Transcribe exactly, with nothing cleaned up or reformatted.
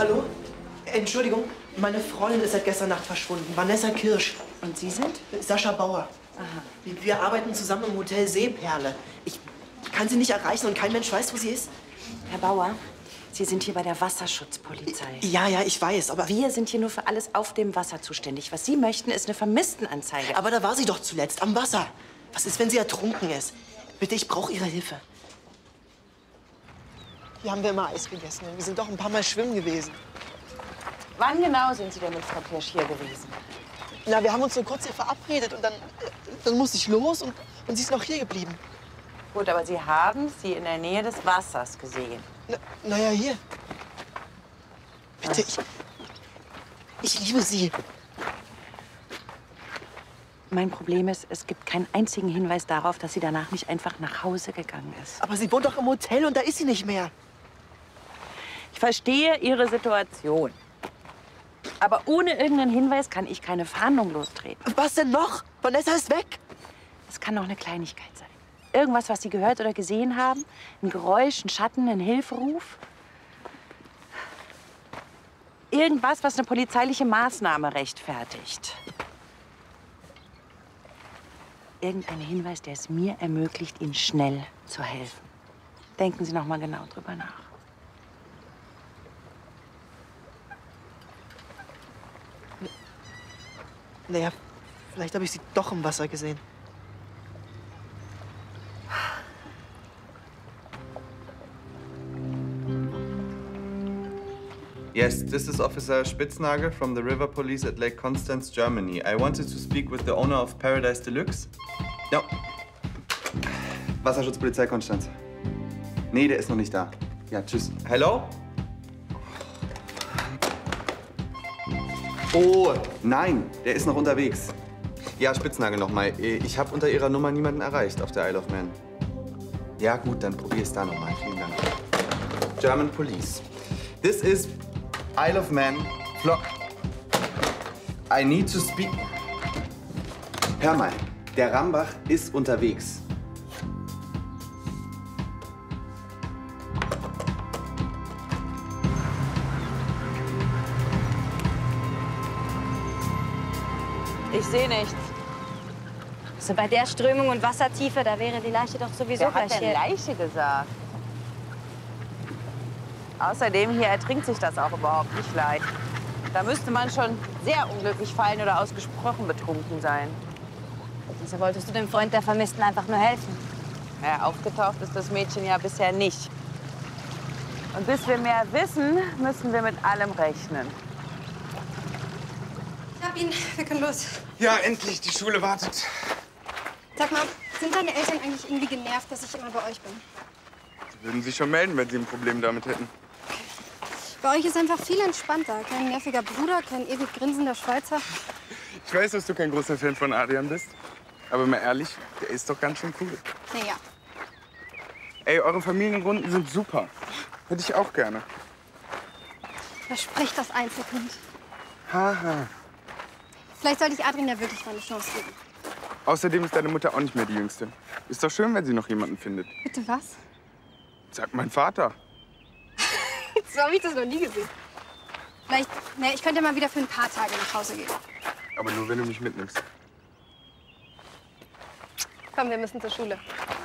Hallo? Entschuldigung, meine Freundin ist seit gestern Nacht verschwunden. Vanessa Kirsch. Und Sie sind? Sascha Bauer. Aha. Wir, wir arbeiten zusammen im Hotel Seeperle. Ich kann sie nicht erreichen und kein Mensch weiß, wo sie ist. Herr Bauer, Sie sind hier bei der Wasserschutzpolizei. Ja, ja, ich weiß, aber... Wir sind hier nur für alles auf dem Wasser zuständig. Was Sie möchten, ist eine Vermisstenanzeige. Aber da war sie doch zuletzt, am Wasser. Was ist, wenn sie ertrunken ist? Bitte, ich brauche Ihre Hilfe. Hier haben wir immer Eis gegessen und wir sind doch ein paar Mal schwimmen gewesen. Wann genau sind Sie denn mit Frau Kirsch hier gewesen? Na, wir haben uns so kurz hier verabredet und dann, dann musste ich los und, und sie ist noch hier geblieben. Gut, aber Sie haben sie in der Nähe des Wassers gesehen. Na, na ja, hier. Bitte, ich, ich liebe sie. Mein Problem ist, es gibt keinen einzigen Hinweis darauf, dass sie danach nicht einfach nach Hause gegangen ist. Aber sie wohnt doch im Hotel und da ist sie nicht mehr. Ich verstehe Ihre Situation. Aber ohne irgendeinen Hinweis kann ich keine Fahndung lostreten. Was denn noch? Vanessa ist weg. Es kann doch eine Kleinigkeit sein. Irgendwas, was Sie gehört oder gesehen haben? Ein Geräusch, ein Schatten, ein Hilferuf? Irgendwas, was eine polizeiliche Maßnahme rechtfertigt. Irgendein Hinweis, der es mir ermöglicht, Ihnen schnell zu helfen. Denken Sie noch mal genau drüber nach. Naja, vielleicht habe ich sie doch im Wasser gesehen. Yes, this is Officer Spitznagel from the River Police at Lake Constance, Germany. I wanted to speak with the owner of Paradise Deluxe. Ja. Wasserschutzpolizei Konstanz. Nee, der ist noch nicht da. Ja, tschüss. Hello? Oh, nein, der ist noch unterwegs. Ja, Spitznagel nochmal. Ich habe unter Ihrer Nummer niemanden erreicht auf der Isle of Man. Ja, gut, dann probier es da nochmal. Vielen Dank. German Police. This is Isle of Man. Flo I need to speak. Hör mal, der Rambach ist unterwegs. Ich sehe nichts. So bei der Strömung und Wassertiefe, da wäre die Leiche doch sowieso Wer hat gleich denn hier. Leiche gesagt? Außerdem hier ertrinkt sich das auch überhaupt nicht leicht. Da müsste man schon sehr unglücklich fallen oder ausgesprochen betrunken sein. Wieso wolltest du dem Freund der Vermissten einfach nur helfen? Ja, aufgetaucht ist das Mädchen ja bisher nicht. Und bis wir mehr wissen, müssen wir mit allem rechnen. Ich hab ihn. Wir können los. Ja, endlich. Die Schule wartet. Sag mal, sind deine Eltern eigentlich irgendwie genervt, dass ich immer bei euch bin? Sie würden sich schon melden, wenn sie ein Problem damit hätten. Bei euch ist einfach viel entspannter. Kein nerviger Bruder, kein ewig grinsender Schweizer. Ich weiß, dass du kein großer Fan von Adrian bist. Aber mal ehrlich, der ist doch ganz schön cool. Naja. Ey, eure Familienrunden sind super. Hätte ich auch gerne. Da spricht das Einzelkind. Haha. Vielleicht sollte ich Adrian ja wirklich mal eine Chance geben. Außerdem ist deine Mutter auch nicht mehr die Jüngste. Ist doch schön, wenn sie noch jemanden findet. Bitte was? Sagt mein Vater. So habe ich das noch nie gesehen. Vielleicht, na, ich könnte mal wieder für ein paar Tage nach Hause gehen. Aber nur, wenn du mich mitnimmst. Komm, wir müssen zur Schule.